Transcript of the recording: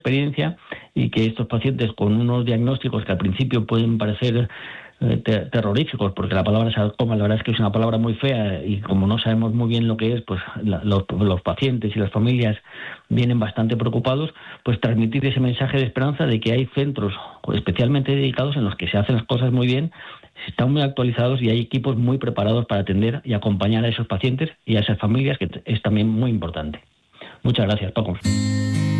experiencia y que estos pacientes con unos diagnósticos que al principio pueden parecer terroríficos, porque la palabra sarcoma la verdad es que es una palabra muy fea y como no sabemos muy bien lo que es, pues los pacientes y las familias vienen bastante preocupados, pues transmitir ese mensaje de esperanza de que hay centros especialmente dedicados en los que se hacen las cosas muy bien, están muy actualizados y hay equipos muy preparados para atender y acompañar a esos pacientes y a esas familias, que es también muy importante. Muchas gracias, Paco.